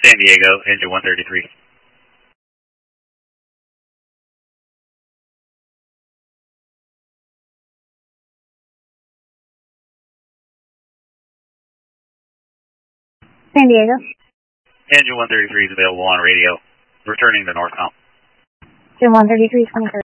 San Diego, engine 133. San Diego. Engine 133 is available on radio, returning to Northcom. Engine 133, 23rd.